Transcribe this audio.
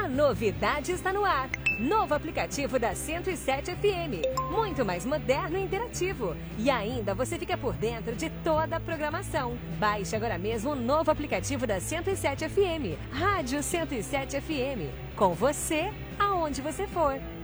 A novidade está no ar. Novo aplicativo da 107 FM. Muito mais moderno e interativo. E ainda você fica por dentro de toda a programação. Baixe agora mesmo o novo aplicativo da 107 FM. Rádio 107 FM. Com você, aonde você for.